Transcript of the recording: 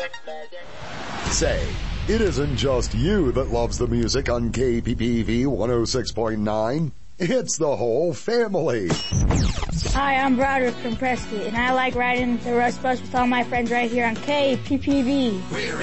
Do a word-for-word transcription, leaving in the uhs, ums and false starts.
Say, it isn't just you that loves the music on K P P V one oh six point nine. It's the whole family. Hi, I'm Broderick from Prescott, and I like riding the Rush Bus with all my friends right here on K P P V.